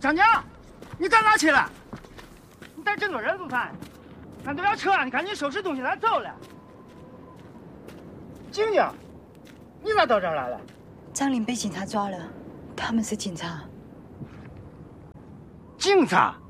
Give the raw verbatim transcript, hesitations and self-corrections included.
张江，你干哪去了？你带这么多人不烦？俺都要撤了，你赶紧收拾东西，咱走了。静静，你咋到这儿来了？ 张林被警察抓了，他们是警察。 警察？